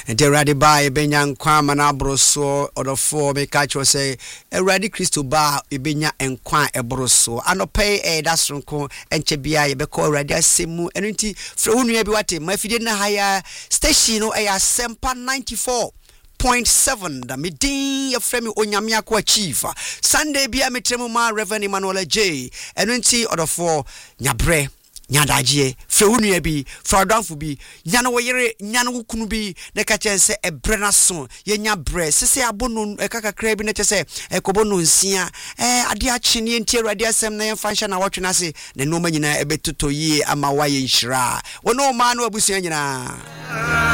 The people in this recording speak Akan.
and Eradi ba ebenya nkwa mana abroso odofo me catch you say Eradi Christo ba ebenya nkwa ebroso anope dasronko enche bia ye beko Eradi asemu enunti frɛ wo nua bi wate mafide na haya station no Sempa 94.7 da midin ya frame onyame akwa chief Sunday bia metremu ma Reverend Emmanuel J enunti odofo nyabre nyadagie frewunu bi fradanfo bi nyane wo yere nyane wo kunu bi ne ka chense ebre na so ye nya bre sese abono kakakra bi ne chese ekobono nsia ade a chene enti Awurade asem na ye fansha na wotwe na se ne no ma nyina ebetoto yie ama wa ye nhira wono ma no abusua nyina